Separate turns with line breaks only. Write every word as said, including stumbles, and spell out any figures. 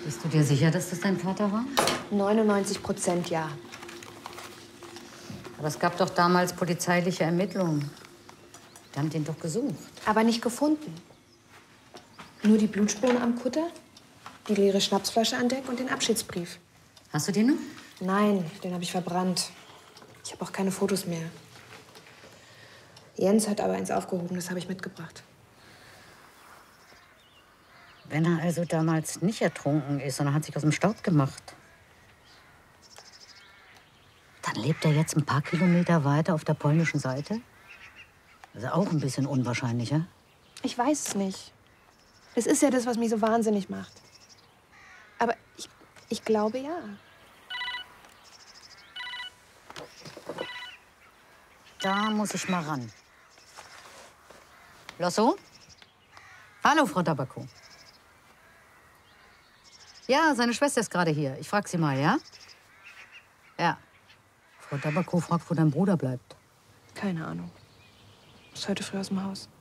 Bist du dir sicher, dass das dein Vater war?
neunundneunzig Prozent ja.
Aber es gab doch damals polizeiliche Ermittlungen. Die haben den doch gesucht.
Aber nicht gefunden. Nur die Blutspuren am Kutter, die leere Schnapsflasche an Deck und den Abschiedsbrief.
Hast du den noch?
Nein, den habe ich verbrannt. Ich habe auch keine Fotos mehr. Jens hat aber eins aufgehoben, das habe ich mitgebracht.
Wenn er also damals nicht ertrunken ist, sondern hat sich aus dem Staub gemacht, dann lebt er jetzt ein paar Kilometer weiter auf der polnischen Seite? Das ist auch ein bisschen unwahrscheinlicher.
Ich weiß es nicht. Es ist ja das, was mich so wahnsinnig macht. Aber ich, ich glaube ja.
Da muss ich mal ran. Losso? Hallo, Frau Tabako. Ja, seine Schwester ist gerade hier. Ich frag sie mal, ja? Ja. Frau Tabako fragt, wo dein Bruder bleibt.
Keine Ahnung. Ist heute früh aus dem Haus.